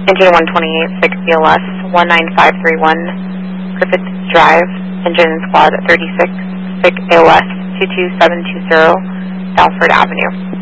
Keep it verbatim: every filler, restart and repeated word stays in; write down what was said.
Engine one twenty-eight, S I C B L S one nine five three one, Griffith Drive, Engine Squad thirty-six, S I C A L S two two seven two zero, Dalford Avenue.